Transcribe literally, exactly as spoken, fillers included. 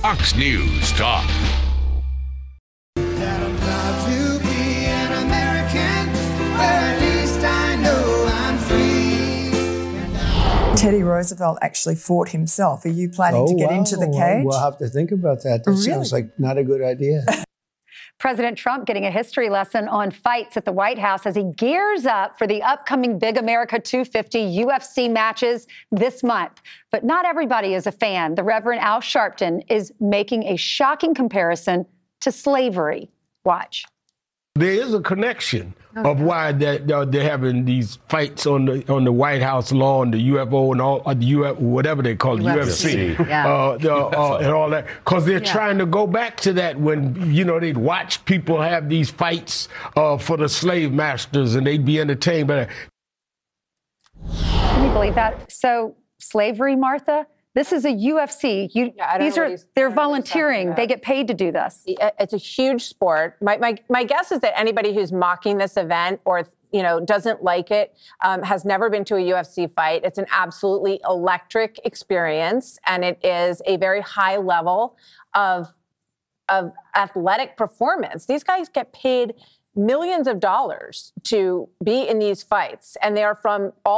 Fox News Talk. Teddy Roosevelt actually fought himself. Are you planning oh, to get wow. into the cage? We'll have to think about that. That really? sounds like not a good idea. President Trump getting a history lesson on fights at the White House as he gears up for the upcoming Big America two fifty U F C matches this month. But not everybody is a fan. The Reverend Al Sharpton is making a shocking comparison to slavery. Watch. There is a connection okay. of why that uh, they're having these fights on the on the White House lawn, the U F O and all uh, the U F whatever they call it, U F C, U F C. Yeah. uh, the, uh, and all that, because they're yeah. trying to go back to that when you know they'd watch people have these fights uh, for the slave masters and they'd be entertained by that. Can you believe that? So slavery, Martha. This is a U F C. You, yeah, these are they're volunteering. They get paid to do this. It's a huge sport. My, my my guess is that anybody who's mocking this event or you know doesn't like it um, has never been to a U F C fight. It's an absolutely electric experience, and it is a very high level of of athletic performance. These guys get paid millions of dollars to be in these fights, and they are from all